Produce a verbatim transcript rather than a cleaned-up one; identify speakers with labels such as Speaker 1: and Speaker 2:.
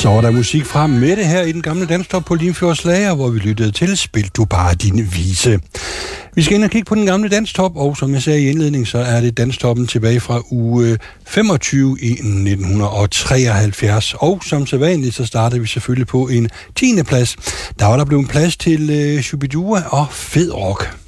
Speaker 1: Så var der musik fra Mette her i den gamle Danstop på Limfjords Lager, hvor vi lyttede til Spil du bare din vise. Vi skal ind og kigge på den gamle Danstop, og som jeg sagde i indledning, så er det Danstoppen tilbage fra uge femogtyve i nitten treoghalvfjerds. Og som sædvanligt, så starter vi selvfølgelig på en tiende plads. Der var der blevet plads til uh, Shubidua og Fed Rock.